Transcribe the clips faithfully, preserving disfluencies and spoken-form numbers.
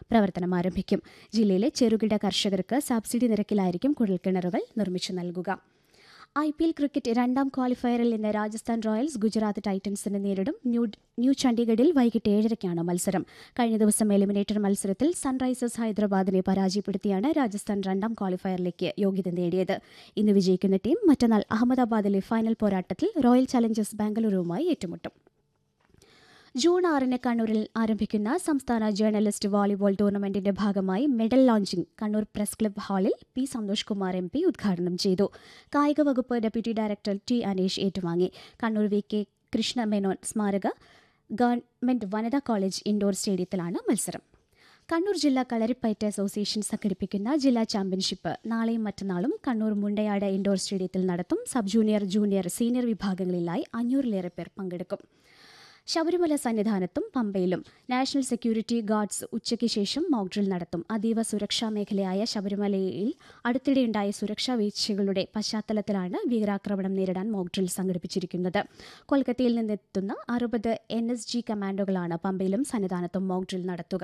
പ്രവർത്തനം ആരംഭിക്കും. ജില്ലയിലെ ചെറുകിട കർഷകർക്ക് സബ്സിഡി നിരക്കിലായിരിക്കും കുഴൽക്കിണറുകൾ നിർമ്മിച്ചു നൽകുക. ഐ പി എൽ ക്രിക്കറ്റ് രണ്ടാം ക്വാളിഫയറിൽ ഇന്ന് രാജസ്ഥാൻ റോയൽസ് ഗുജറാത്ത് ടൈറ്റൻസിനെ നേരിടും. ന്യൂ ന്യൂ ചണ്ഡീഗഡിൽ വൈകിട്ട് ഏഴരയ്ക്കാണ് മത്സരം. കഴിഞ്ഞ ദിവസം എലിമിനേറ്റർ മത്സരത്തിൽ സൺറൈസേഴ്സ് ഹൈദരാബാദിനെ പരാജയപ്പെടുത്തിയാണ് രാജസ്ഥാൻ രണ്ടാം ക്വാളിഫയറിലേക്ക് യോഗ്യത നേടിയത്. ഇന്ന് വിജയിക്കുന്ന ടീം മറ്റന്നാൾ അഹമ്മദാബാദിലെ ഫൈനൽ പോരാട്ടത്തിൽ റോയൽ ചലഞ്ചേഴ്സ് ബാംഗ്ലൂരുവുമായി ഏറ്റുമുട്ടും. ജൂൺ ആറിന് കണ്ണൂരിൽ ആരംഭിക്കുന്ന സംസ്ഥാന ജേർണലിസ്റ്റ് വോളിബോൾ ടൂർണമെന്റിന്റെ ഭാഗമായി medal launching Kannur press club ഹാളിൽ P Santhosh Kumar M P ഉദ്ഘാടനം ചെയ്തു. കായിക വകുപ്പ് ഡെപ്യൂട്ടി ഡയറക്ടർ ടി അനീഷ് ഏറ്റുവാങ്ങി. കണ്ണൂർ വി കെ കൃഷ്ണ മേനോൻ സ്മാരക ഗവൺമെന്റ് വനിതാ കോളേജ് ഇൻഡോർ സ്റ്റേഡിയത്തിലാണ് മത്സരം. കണ്ണൂർ ജില്ലാ കളരിപ്പയറ്റ് അസോസിയേഷൻ സംഘടിപ്പിക്കുന്ന ജില്ലാ ചാമ്പ്യൻഷിപ്പ് നാളെയും മറ്റന്നാളും കണ്ണൂർ മുണ്ടയാട് ഇൻഡോർ സ്റ്റേഡിയത്തിൽ നടത്തും. സബ് ജൂനിയർ, ജൂനിയർ, സീനിയർ വിഭാഗങ്ങളിലായി അഞ്ഞൂറിലേറെ പേർ പങ്കെടുക്കും. ശബരിമല സന്നിധാനത്തും പമ്പയിലും നാഷണൽ സെക്യൂരിറ്റി ഗാർഡ്സ് ഉച്ചയ്ക്ക് ശേഷം മോക്ക് ഡ്രിൽ നടത്തും. അതീവ സുരക്ഷാ മേഖലയായ ശബരിമലയിൽ അടുത്തിടെയുണ്ടായ സുരക്ഷാ വീഴ്ചകളുടെ പശ്ചാത്തലത്തിലാണ് ഭീകരാക്രമണം നേരിടാൻ മോക്ക് ഡ്രിൽ സംഘടിപ്പിച്ചിരിക്കുന്നത്. കൊൽക്കത്തയിൽ നിന്നെത്തുന്ന അറുപത് എൻ എസ് ജി കമാൻഡോകളാണ് പമ്പയിലും സന്നിധാനത്തും മോക്ക് ഡ്രിൽ നടത്തുക.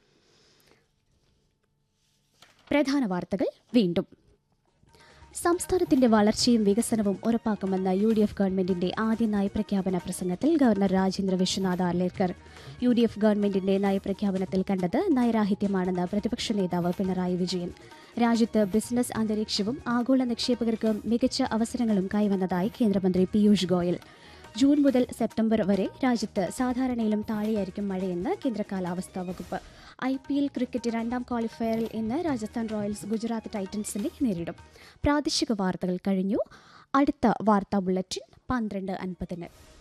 പ്രധാന വാർത്തകൾ വീണ്ടും. സംസ്ഥാനത്തിന്റെ വളർച്ചയും വികസനവും ഉറപ്പാക്കുമെന്ന യു ഡി എഫ് ഗവൺമെന്റിന്റെ ആദ്യ നയപ്രഖ്യാപന പ്രസംഗത്തിൽ governor Rajendra Vishwanath Arlekar. U D F ഗവൺമെന്റിന്റെ നയപ്രഖ്യാപനത്തിൽ കണ്ടത് നയരാഹിത്യമാണെന്ന് പ്രതിപക്ഷ നേതാവ് പിണറായി വിജയൻ. രാജ്യത്ത് ബിസിനസ് അന്തരീക്ഷവും ആഗോള നിക്ഷേപകർക്ക് മികച്ച അവസരങ്ങളും കൈവന്നതായി കേന്ദ്രമന്ത്രി പീയൂഷ് ഗോയൽ. ജൂൺ മുതൽ സെപ്റ്റംബർ വരെ രാജ്യത്ത് സാധാരണയിലും താഴെയായിരിക്കും മഴയെന്ന് കേന്ദ്ര കാലാവസ്ഥാ വകുപ്പ്. ഐ പി എൽ ക്രിക്കറ്റ് രണ്ടാം ക്വാളിഫയറിൽ ഇന്ന് രാജസ്ഥാൻ റോയൽസ് ഗുജറാത്ത് ടൈറ്റൻസിനെ നേരിടും. പ്രാദേശിക വാർത്തകൾ കഴിഞ്ഞു. അടുത്ത വാർത്താ ബുള്ളറ്റിൻ പന്ത്രണ്ട് അൻപതിന്.